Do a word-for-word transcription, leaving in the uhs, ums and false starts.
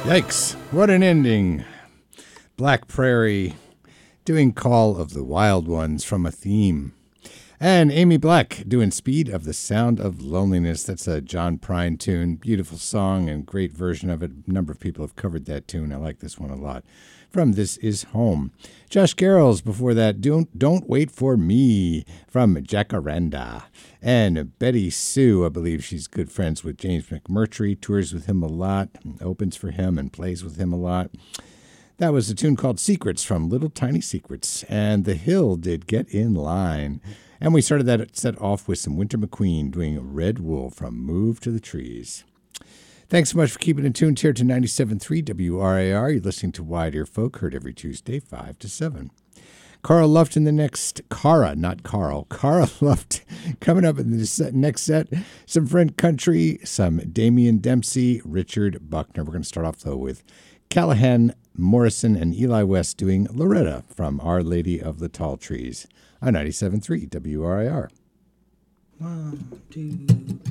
Yikes, what an ending. Black Prairie doing Call of the Wild Ones from a theme. And Amy Black doing Speed of the Sound of Loneliness. That's a John Prine tune. Beautiful song and great version of it. A number of people have covered that tune. I like this one a lot. From This Is Home. Josh Garrels before that. Don't, Don't Wait for Me from Jacaranda. And Betty Sue, I believe she's good friends with James McMurtry. Tours with him a lot. Opens for him and plays with him a lot. That was a tune called Secrets from Little Tiny Secrets. And The Hill did Get in Line. And we started that set off with some Winter McQueen doing Red Wool from Move to the Trees. Thanks so much for keeping it tuned here to ninety-seven point three W R A R. You're listening to Wide Ear Folk, heard every Tuesday, five to seven. Carl Luft in the next, Cara, not Carl, Cara Luft coming up in the set, next set. Some French country, some Damian Dempsey, Richard Buckner. We're going to start off, though, with Callahan Morrison and Eli West doing Loretta from Our Lady of the Tall Trees on ninety-seven point three W R A R. One, two, three.